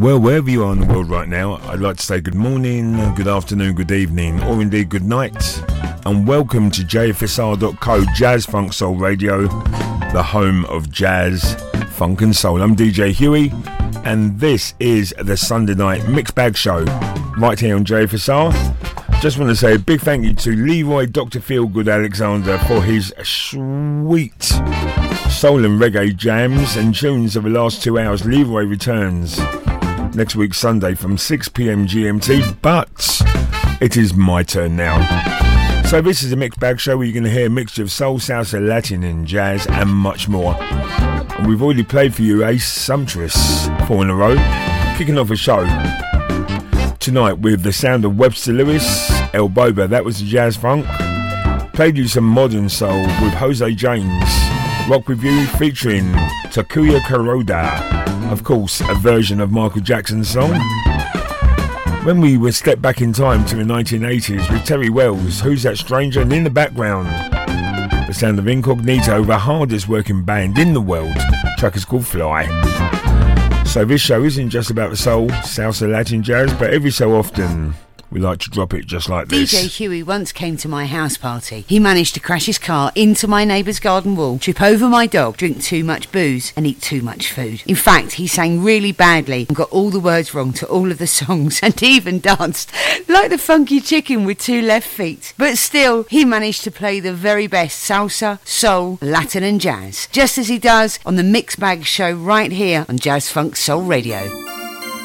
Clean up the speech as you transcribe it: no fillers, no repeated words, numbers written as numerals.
Well, wherever you are in the world right now, I'd like to say good morning, good afternoon, good evening, or indeed good night, and welcome to JFSR.co, Jazz Funk Soul Radio, the home of jazz, funk and soul. I'm DJ Huey, and this is the Sunday night Mixed Bag Show, right here on JFSR. Just want to say a big thank you to Leroy Dr. Feelgood Alexander for his sweet soul and reggae jams and tunes of the last 2 hours. Leroy returns next week Sunday from 6 p.m. GMT, but it is my turn now. So this is a mixed bag show where you're going to hear a mixture of soul, salsa, Latin and jazz and much more. And we've already played for you a sumptuous 4 in a row, kicking off a show tonight with the sound of Webster Lewis, El Boba, that was the jazz funk. Played you some modern soul with Jose James, Rock With You featuring Takuya Kuroda. Of course, a version of Michael Jackson's song. When we were stepped back in time to the 1980s with Terry Wells, Who's That Stranger? And in the background, the sound of Incognito, the hardest working band in the world. The track is called Fly. So this show isn't just about the soul, salsa, Latin, jazz, but every so often we like to drop it just like this. DJ Huey once came to my house party. He managed to crash his car into my neighbour's garden wall, trip over my dog, drink too much booze and eat too much food. In fact, he sang really badly and got all the words wrong to all of the songs and even danced like the funky chicken with 2 left feet. But still, he managed to play the very best salsa, soul, Latin and jazz, just as he does on the Mixed Bag Show right here on Jazz Funk Soul Radio.